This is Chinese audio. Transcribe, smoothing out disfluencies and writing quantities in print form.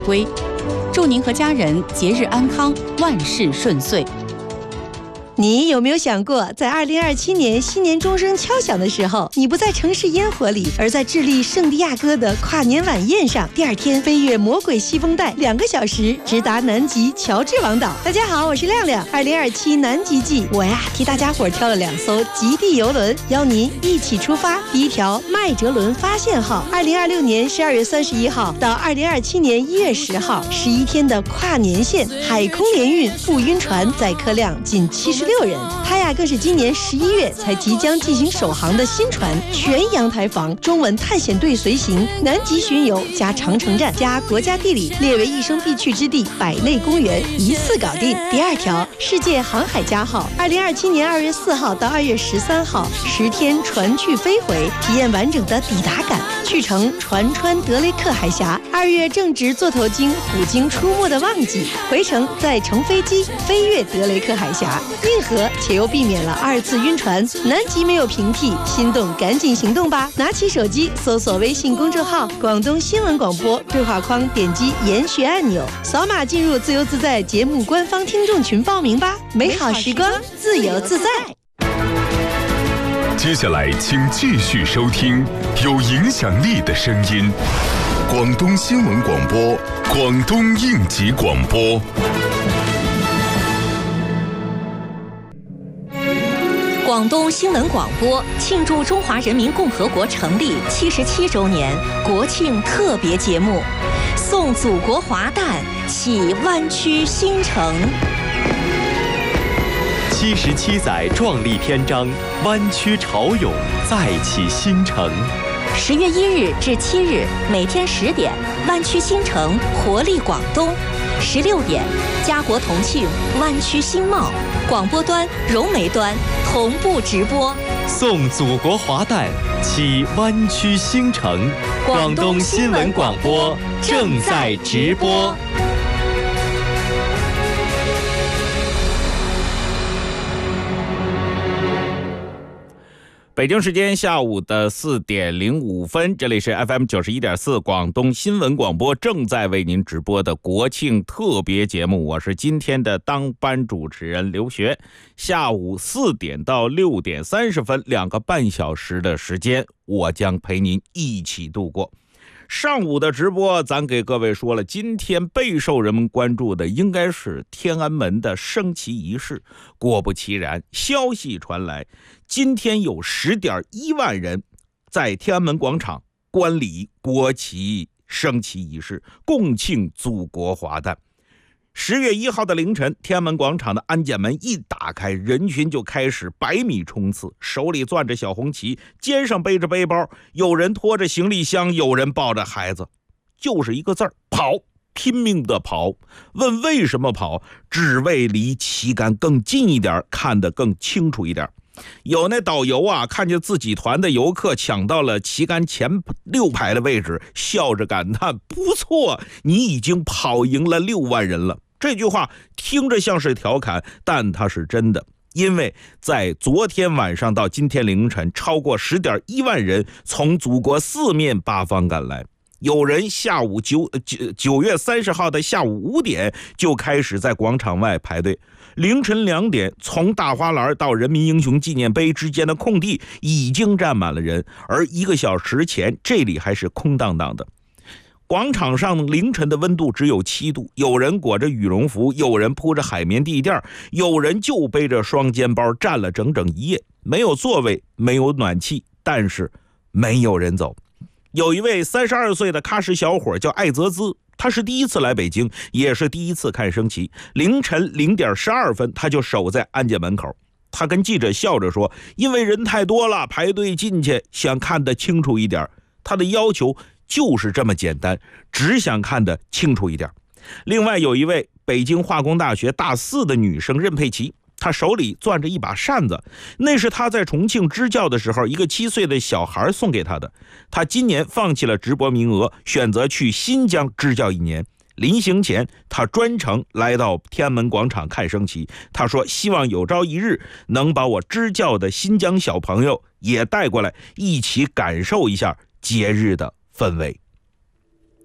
归。祝您和家人节日安康，万事顺遂。 你有没有想过，在2027年新年钟声敲响的时候，你不在城市烟火里，而在智利圣地亚哥的跨年晚宴上？第二天飞越魔鬼西风带2个小时，直达南极乔治王岛。大家好，我是亮亮。2027南极季，我替大家伙挑了2艘极地游轮，邀您一起出发。第一条麦哲伦发现号，2026年12月31号到2027年1月10号，11天的跨年线海空联运不晕船，载客量仅76人。它更是今年11月才即将进行首航的新船，全阳台房，中文探险队随行，南极巡游加长城站加国家地理列为一生必去之地百类公园，一次搞定。第二条世界航海家号，2027年2月4号到2月13号10天船去飞回，体验完整的抵达感。去程船穿德雷克海峡，2月正值座头鲸、虎鲸出没的旺季，回程再乘飞机飞越德雷克海峡，运河且又避免了2次晕船。南极没有平替，心动赶紧行动吧！拿起手机搜索微信公众号广东新闻广播，对话框点击研学按钮，扫码进入自由自在节目官方听众群报名吧。美好时光，自由自在。 接下来请继续收听有影响力的声音，广东新闻广播，广东应急广播。 广东新闻广播庆祝中华人民共和国成立77周年国庆特别节目，送祖国华诞，启湾区新城。 77载壮丽篇章，湾区潮涌，再起新城。 10月1日至7日，每天10点，湾区新城活力广东；16点，家国同庆，湾区新貌，广播端、融媒端同步直播， 送祖国华诞，启湾区新城。广东新闻广播正在直播。 北京时间下午的4点05分，这里是 FM 91.4广东新闻广播正在为您直播的国庆特别节目，我是今天的当班主持人刘学。下午4点到6点30分，2个半小时的时间，我将陪您一起度过。上午的直播咱给各位说了，今天备受人们关注的应该是天安门的升旗仪式。果不其然，消息传来，今天有10.1万人在天安门广场观礼国旗升旗仪式，共庆祖国华诞。10月1号的凌晨，天安门广场的安检门一打开，人群就开始100米冲刺，手里攥着小红旗，肩上背着背包，有人拖着行李箱，有人抱着孩子，就是一个字儿：跑，拼命的跑。问为什么跑？只为离旗杆更近一点，看得更清楚一点。有那导游看见自己团的游客抢到了旗杆前6排的位置，笑着感叹：不错，你已经跑赢了6万人了。这句话听着像是调侃，但它是真的，因为在昨天晚上到今天凌晨，超过10.1万人从祖国4面8方赶来。有人下午9月30号的下午5点就开始在广场外排队，凌晨2点，从大花篮到人民英雄纪念碑之间的空地已经站满了人，而1个小时前这里还是空荡荡的。广场上凌晨的温度只有7度，有人裹着羽绒服，有人铺着海绵地垫，有人就背着双肩包站了整整一夜，没有座位，没有暖气，但是没有人走。有一位32岁的喀什小伙叫艾泽兹，他是第一次来北京，也是第一次看升旗。凌晨0点12分，他就守在安检门口。他跟记者笑着说，因为人太多了，排队进去，想看得清楚一点。他的要求就是这么简单，只想看得清楚一点。另外有一位北京化工大学大4的女生任佩琪，她手里攥着一把扇子，那是她在重庆支教的时候一个7岁的小孩送给她的。她今年放弃了直播名额，选择去新疆支教1年。临行前，她专程来到天安门广场看升旗。她说希望有朝一日能把我支教的新疆小朋友也带过来，一起感受一下节日的氛围。